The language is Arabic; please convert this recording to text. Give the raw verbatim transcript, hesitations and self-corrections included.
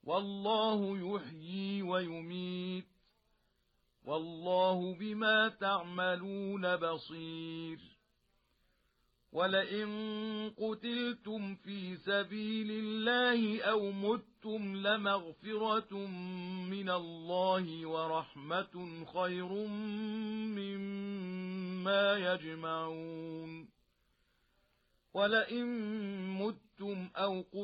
والله يحيي ويميت والله بما تعملون بصير ولئن قتلتم في سبيل الله أو متم لمغفرة من الله ورحمة خير مما يجمعون ولئن متم أو